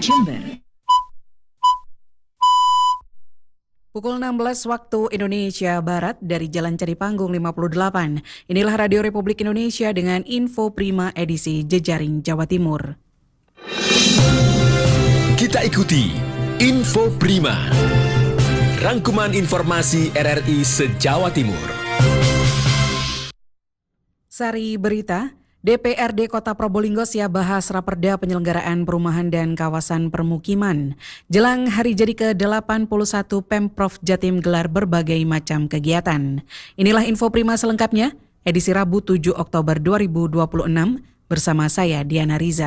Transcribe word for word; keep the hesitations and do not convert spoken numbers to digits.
Jember. Pukul enam belas waktu Indonesia Barat dari Jalan Cari Panggung lima puluh delapan. Inilah Radio Republik Indonesia dengan Info Prima edisi Jejaring Jawa Timur. Kita ikuti Info Prima, rangkuman informasi R R I se-Jawa Timur. Sari berita, D P R D Kota Probolinggo siap bahas raperda penyelenggaraan perumahan dan kawasan permukiman. Jelang hari jadi ke delapan puluh satu, Pemprov Jatim gelar berbagai macam kegiatan. Inilah Info Prima selengkapnya, edisi Rabu tujuh Oktober dua ribu dua puluh enam, bersama saya Diana Riza.